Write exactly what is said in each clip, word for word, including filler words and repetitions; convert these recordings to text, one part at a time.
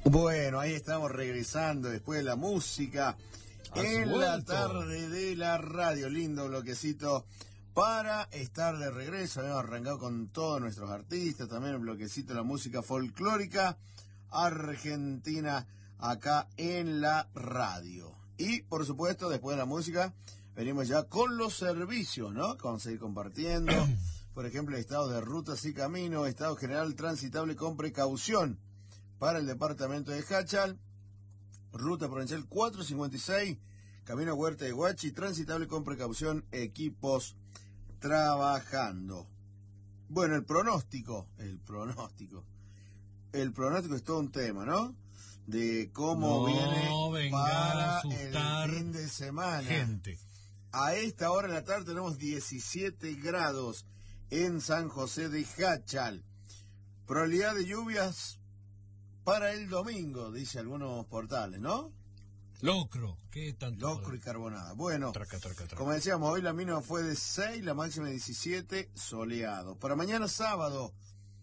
Bueno, ahí estamos regresando después de la música en vuelto. la tarde de la radio. Lindo bloquecito para estar de regreso. Habíamos arrancado con todos nuestros artistas, también el bloquecito de la música folclórica argentina acá en la radio. Y por supuesto, después de la música, venimos ya con los servicios, ¿no? Que vamos a ir compartiendo. Por ejemplo, estado de rutas y caminos, estado general transitable con precaución para el departamento de Jáchal, ruta provincial cuatrocientos cincuenta y seis, camino Huerta de Huachi, transitable con precaución, equipos trabajando. Bueno, el pronóstico, el pronóstico, el pronóstico es todo un tema, ¿no? De cómo no viene para el fin de semana. Gente. A esta hora de la tarde tenemos diecisiete grados en San José de Jáchal. Probabilidad de lluvias para el domingo, dice algunos portales, ¿no? Locro, ¿qué tanto? Locro y carbonada. Bueno, traca, traca, traca. Como decíamos, hoy la mínima fue de seis, la máxima de diecisiete, soleado. Para mañana sábado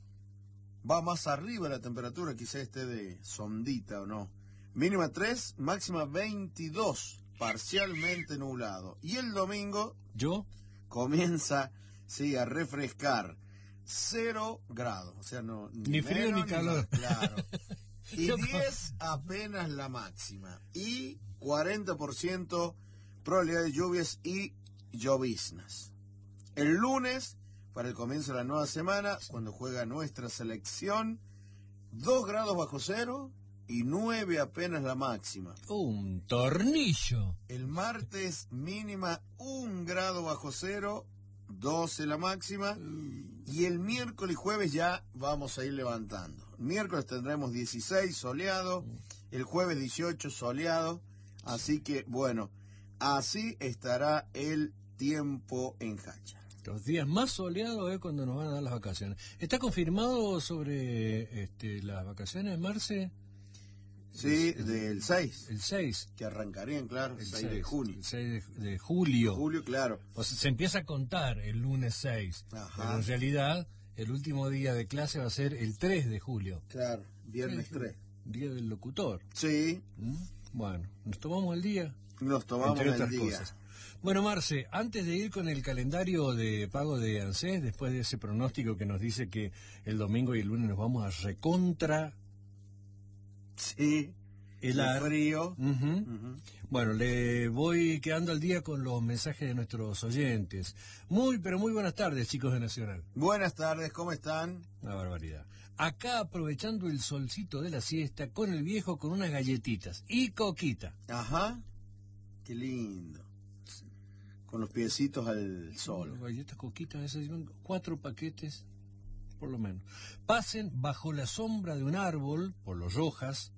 va más arriba la temperatura, quizá esté de sondita o no. Mínima tres, máxima veintidós, parcialmente nublado. Y el domingo ¿Yo? comienza, sí, a refrescar. Cero grados, o sea, no ni, ni frío ni calor. Ni más, claro. Y diez apenas la máxima. Y cuarenta por ciento probabilidad de lluvias y lloviznas. El lunes, para el comienzo de la nueva semana, cuando juega nuestra selección, dos grados bajo cero y nueve apenas la máxima. Un tornillo. El martes, mínima un grado bajo cero, doce la máxima, y el miércoles y jueves ya vamos a ir levantando. El miércoles tendremos dieciséis soleado, el jueves dieciocho soleado, así que bueno, así estará el tiempo en Jáchal. Los días más soleados es cuando nos van a dar las vacaciones. ¿Está confirmado sobre este, las vacaciones, Marce? Sí, el, del seis. El seis. Que arrancarían, claro, el, el seis de junio. El seis de, de julio. Julio, claro. O sea, se empieza a contar el lunes seis. Ajá. Pero en realidad, el último día de clase va a ser el tres de julio. Claro, viernes sí, tres. Día del locutor. Sí. ¿Mm? Bueno, ¿nos tomamos el día? Nos tomamos Entre el otras día. Cosas. Bueno, Marce, antes de ir con el calendario de pago de ANSES, después de ese pronóstico que nos dice que el domingo y el lunes nos vamos a recontra... Sí. El frío. Uh-huh. Uh-huh. Bueno, le voy quedando al día con los mensajes de nuestros oyentes. Muy, pero muy buenas tardes, chicos de Nacional. Buenas tardes, ¿cómo están? Una barbaridad. Acá aprovechando el solcito de la siesta con el viejo con unas galletitas y coquita. Ajá. Qué lindo. Con los piecitos al sol. Las galletas coquitas, esas cuatro paquetes, por lo menos. Pasen bajo la sombra de un árbol, por los Rojas,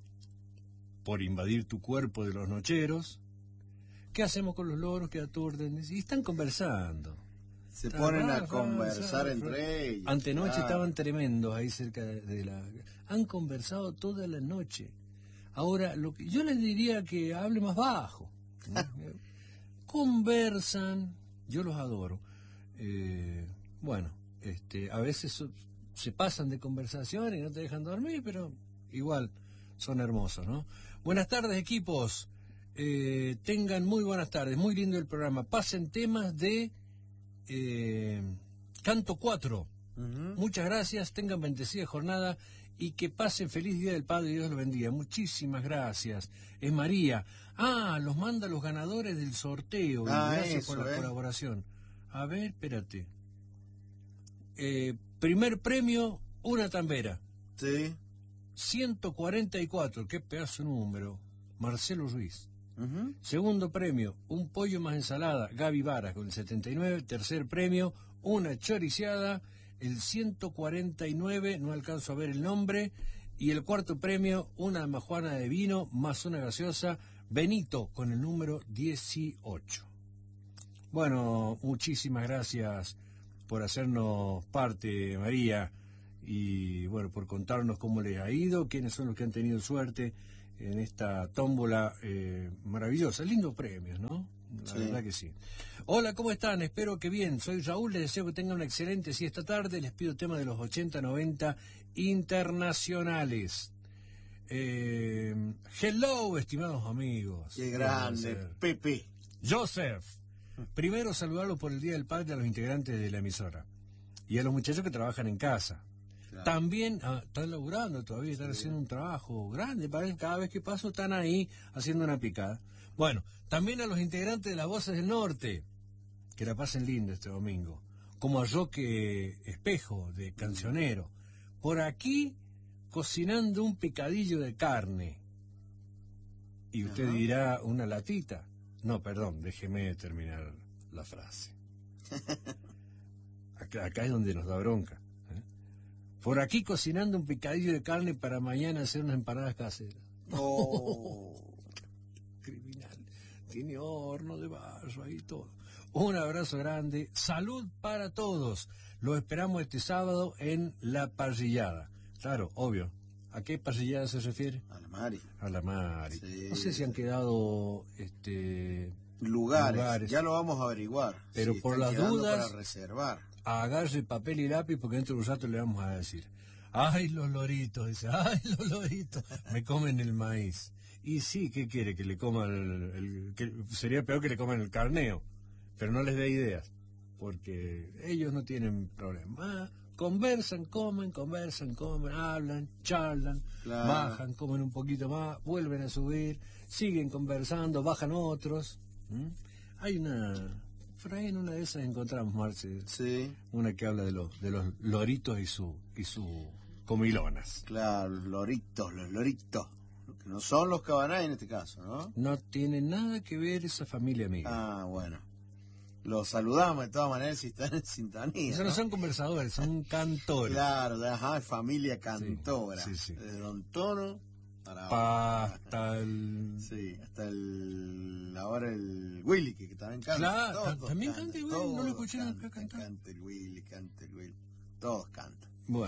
por invadir tu cuerpo de los nocheros. ¿Qué hacemos con los loros que aturden? Y están conversando. Se ponen a conversar entre ellos. Antenoche claro. Estaban tremendos ahí cerca de, de la... Han conversado toda la noche. Ahora, lo que yo les diría que hable más bajo. ¿No? Conversan, yo los adoro. Eh, bueno, este, a veces so, se pasan de conversación y no te dejan dormir, pero igual... son hermosos, ¿no? Buenas tardes, equipos. Eh, tengan muy buenas tardes. Muy lindo el programa. Pasen temas de eh, Canto cuatro. Uh-huh. Muchas gracias. Tengan bendecida jornada y que pasen feliz Día del Padre y Dios los bendiga. Muchísimas gracias. Es María. Ah, los manda los ganadores del sorteo. Ah, gracias eso, por la eh. colaboración. A ver, espérate. Eh, primer premio, una tambera. Sí. ciento cuarenta y cuatro, qué pedazo de número, Marcelo Ruiz. Uh-huh. Segundo premio, un pollo más ensalada, Gaby Varas con el setenta y nueve. Tercer premio, una choriciada, el ciento cuarenta y nueve, no alcanzo a ver el nombre. Y el cuarto premio, una majuana de vino más una gaseosa, Benito con el número dieciocho. Bueno, muchísimas gracias por hacernos parte, María. Y bueno, por contarnos cómo les ha ido, quiénes son los que han tenido suerte en esta tómbola eh, maravillosa. Lindos premios, ¿no? La sí. verdad que sí. Hola, ¿cómo están? Espero que bien. Soy Raúl, les deseo que tengan una excelente siesta tarde. Les pido tema de los ochenta noventa internacionales. Eh, hello, estimados amigos. Qué grande, Pepe. Joseph. Primero saludarlo por el Día del Padre a los integrantes de la emisora y a los muchachos que trabajan en casa. Claro. También ah, están laburando todavía, están sí. haciendo un trabajo grande, parece, cada vez que paso están ahí haciendo una picada. Bueno, también a los integrantes de las Voces del Norte, que la pasen lindo este domingo, como a Roque Espejo, de Cancionero, por aquí cocinando un picadillo de carne. Y usted Ajá. dirá, ¿una latita? No, perdón, déjeme terminar la frase. Acá, acá es donde nos da bronca. ¿eh? Por aquí cocinando un picadillo de carne para mañana hacer unas empanadas caseras. Oh. Criminal. Tiene horno de barro ahí todo. Un abrazo grande. Salud para todos. Lo esperamos este sábado en La Parrillada. Claro, obvio. ¿A qué parrillada se refiere? A la Mari. A la Mari. Sí, no sé si han quedado este lugares. lugares. Ya lo vamos a averiguar. Pero si por las dudas, para reservar. Agarre papel y lápiz porque dentro de un rato le vamos a decir. Ay, los loritos, dice. Ay, los loritos. Me comen el maíz. Y sí, ¿qué quiere? Que le coman el, el que sería peor que le coman el carneo. Pero no les dé ideas. Porque ellos no tienen problema. Ah, conversan, comen, conversan, comen, hablan, charlan, claro. bajan, comen un poquito más, vuelven a subir, siguen conversando, bajan otros. ¿Mm? Hay una... Por ahí en una de esas encontramos, Marce, sí. una que habla de los de los loritos y su y su comilonas. Claro, los loritos, los loritos. Que no son los Cabanay en este caso, ¿no? No tiene nada que ver esa familia amiga. Ah, bueno. Los saludamos de todas maneras si están en sintonía. Esos ¿no? no son conversadores, son cantores. Claro, ajá, familia cantora. Sí, sí, sí. Desde Don Tono para pa, hasta el... Sí, hasta el... ahora el Willy, que, que también canta. Claro, todos también cantan, canta el Willy, no lo escuché nunca cantar. Canta el Willy, canta el Willy. Todos cantan. Bueno.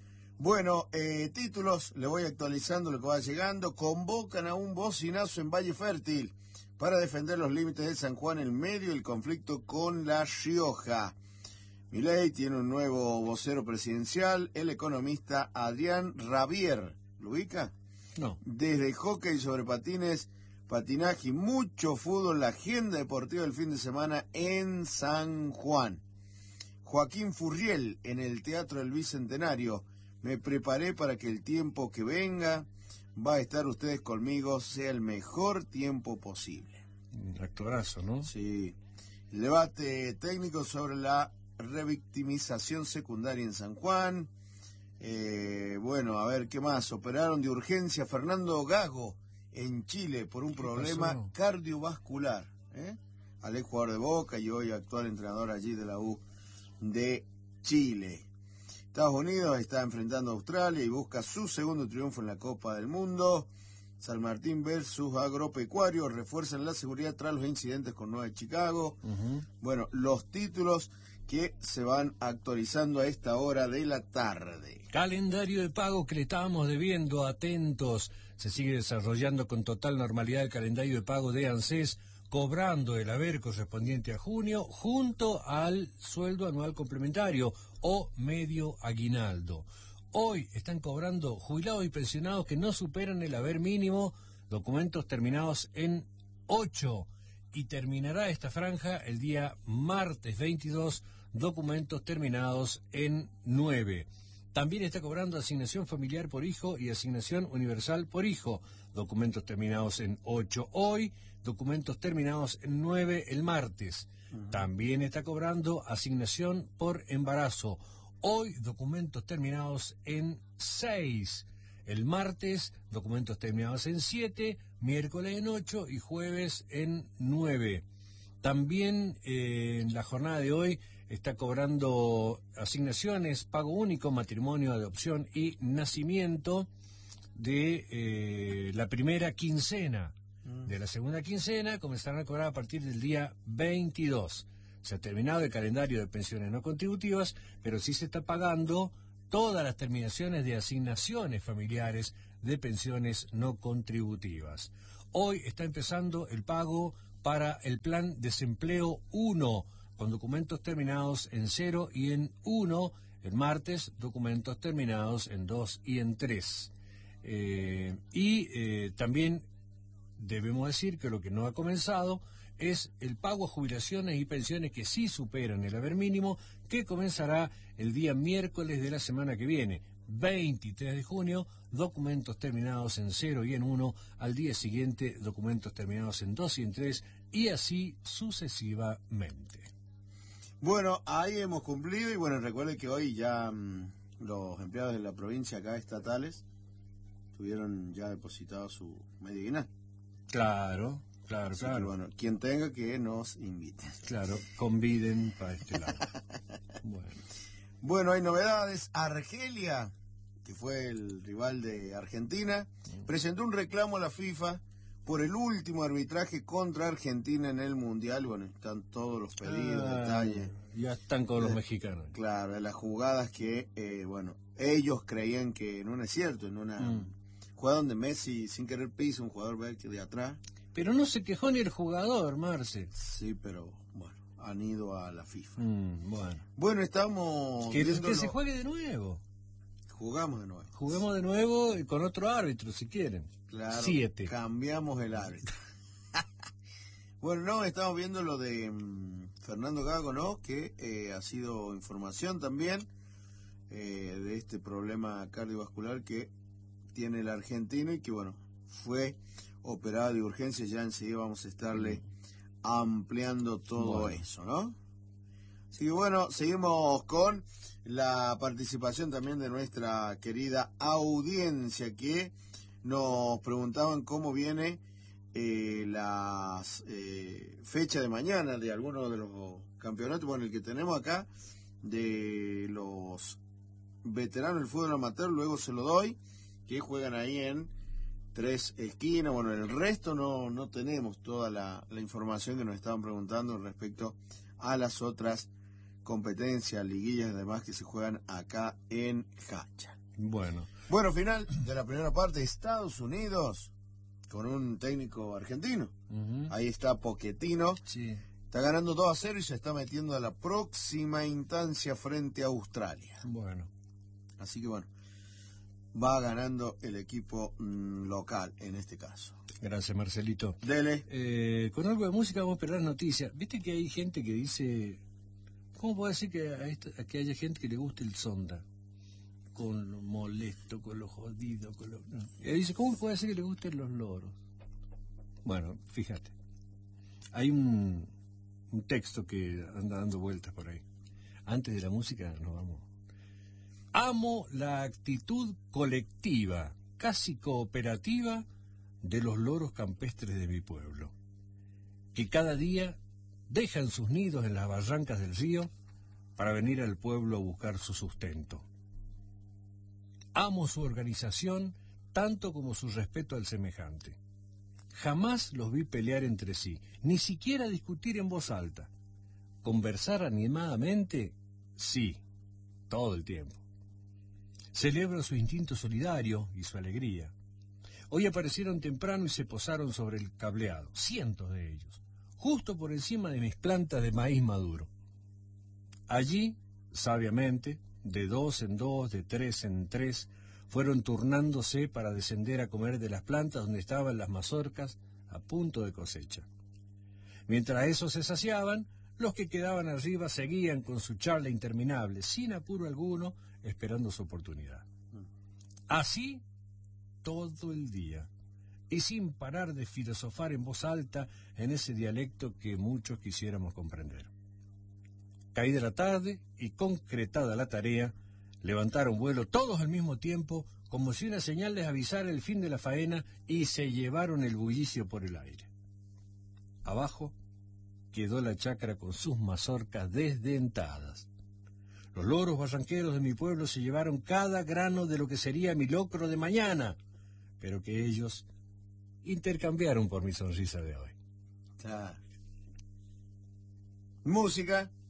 Bueno, eh, títulos, le voy actualizando lo que va llegando. Convocan a un bocinazo en Valle Fértil para defender los límites de San Juan en medio del conflicto con La Rioja. Milei tiene un nuevo vocero presidencial, el economista Adrián Rabier. ¿Lo ubica? No. Desde hockey sobre patines, patinaje y mucho fútbol, la agenda deportiva del fin de semana en San Juan. Joaquín Furriel en el Teatro del Bicentenario. Me preparé para que el tiempo que venga va a estar ustedes conmigo, sea el mejor tiempo posible. Un actorazo, ¿no? Sí. El debate técnico sobre la revictimización secundaria en San Juan. Eh, bueno, a ver, ¿qué más? Operaron de urgencia a Fernando Gago en Chile por un problema pasó? cardiovascular. ¿eh? Al ex jugador de Boca y hoy actual entrenador allí de la U de Chile. Estados Unidos está enfrentando a Australia y busca su segundo triunfo en la Copa del Mundo. San Martín versus Agropecuario refuerzan la seguridad tras los incidentes con Nueva Chicago. Uh-huh. Bueno, los títulos que se van actualizando a esta hora de la tarde. Calendario de pago que le estábamos debiendo, atentos. Se sigue desarrollando con total normalidad el calendario de pago de ANSES, cobrando el haber correspondiente a junio junto al sueldo anual complementario o medio aguinaldo. Hoy están cobrando jubilados y pensionados que no superan el haber mínimo, documentos terminados en ocho, y terminará esta franja el día martes veintidós, documentos terminados en nueve. También está cobrando asignación familiar por hijo y asignación universal por hijo, documentos terminados en ocho hoy, documentos terminados en nueve el martes. Uh-huh. También está cobrando asignación por embarazo. Hoy, documentos terminados en seis. El martes, documentos terminados en siete, miércoles en ocho y jueves en nueve. También eh, en la jornada de hoy está cobrando asignaciones, pago único, matrimonio, adopción y nacimiento de eh, la primera quincena. De la segunda quincena comenzarán a cobrar a partir del día veintidós. Se ha terminado el calendario de pensiones no contributivas, pero sí se está pagando todas las terminaciones de asignaciones familiares de pensiones no contributivas. Hoy está empezando el pago para el plan desempleo uno, con documentos terminados en cero y en uno. El martes, documentos terminados en dos y en tres. Eh, y eh, también debemos decir que lo que no ha comenzado es el pago a jubilaciones y pensiones que sí superan el haber mínimo, que comenzará el día miércoles de la semana que viene, veintitrés de junio, documentos terminados en cero y en uno, al día siguiente documentos terminados en dos y en tres, y así sucesivamente. Bueno, ahí hemos cumplido, y bueno, recuerde que hoy ya mmm, los empleados de la provincia acá estatales tuvieron ya depositado su medio aguinaldo. Claro, claro, Así claro. Que, bueno, quien tenga que nos invite. Claro, conviden para este lado. Bueno. Bueno, hay novedades. Argelia, que fue el rival de Argentina, presentó un reclamo a la FIFA por el último arbitraje contra Argentina en el Mundial. Bueno, están todos los pedidos, Ah, detalles. Ya están con los mexicanos. Claro, de las jugadas que, eh, bueno, ellos creían que no es cierto, en una mm. jugada donde Messi sin querer pisa un jugador de atrás. Pero no se quejó ni el jugador, Marce. Sí, pero bueno, han ido a la FIFA. Mm, bueno. Bueno, estamos... Que, que se juegue de nuevo. Jugamos de nuevo. Juguemos de nuevo con otro árbitro, si quieren. Claro, Siete. Cambiamos el árbitro. Bueno, no, estamos viendo lo de um, Fernando Gago, ¿no? Que eh, ha sido información también eh, de este problema cardiovascular que tiene el argentino y que, bueno, fue operado de urgencia. Ya enseguida vamos a estarle ampliando todo bueno. eso, ¿no? Así que, bueno, seguimos con la participación también de nuestra querida audiencia, que nos preguntaban cómo viene eh, las eh, fecha de mañana de algunos de los campeonatos. Bueno, el que tenemos acá de los veteranos del fútbol amateur, luego se lo doy, que juegan ahí en tres esquinas. Bueno, el resto no, no tenemos toda la, la información que nos estaban preguntando respecto a las otras competencias, liguillas y demás que se juegan acá en Hacha. Bueno. Bueno, final de la primera parte, Estados Unidos con un técnico argentino. Uh-huh. Ahí está Pochettino. Sí. Está ganando dos a cero y se está metiendo a la próxima instancia frente a Australia. Bueno. Así que bueno, va ganando el equipo mmm, local en este caso. Gracias, Marcelito. Dele. Eh, con algo de música vamos a esperar noticias. Viste que hay gente que dice... ¿Cómo puede decir que, a esta, que haya gente que le guste el sonda? Con lo molesto, con lo jodido, con lo... Y dice, ¿cómo puede ser que le gusten los loros? Bueno, fíjate. Hay un, un texto que anda dando vueltas por ahí. Antes de la música nos vamos. Amo la actitud colectiva, casi cooperativa, de los loros campestres de mi pueblo, que cada día dejan sus nidos en las barrancas del río para venir al pueblo a buscar su sustento. Amo su organización tanto como su respeto al semejante. Jamás los vi pelear entre sí, ni siquiera discutir en voz alta. Conversar animadamente, sí, todo el tiempo. Celebro su instinto solidario y su alegría. Hoy aparecieron temprano y se posaron sobre el cableado, cientos de ellos, justo por encima de mis plantas de maíz maduro. Allí, sabiamente, de dos en dos, de tres en tres, fueron turnándose para descender a comer de las plantas donde estaban las mazorcas a punto de cosecha. Mientras esos se saciaban, los que quedaban arriba seguían con su charla interminable, sin apuro alguno, esperando su oportunidad. Así, todo el día, y sin parar de filosofar en voz alta en ese dialecto que muchos quisiéramos comprender. Caída la tarde y concretada la tarea, levantaron vuelo todos al mismo tiempo, como si una señal les avisara el fin de la faena, y se llevaron el bullicio por el aire. Abajo quedó la chacra con sus mazorcas desdentadas. Los loros barranqueros de mi pueblo se llevaron cada grano de lo que sería mi locro de mañana, pero que ellos intercambiaron por mi sonrisa de hoy. Claro. Música.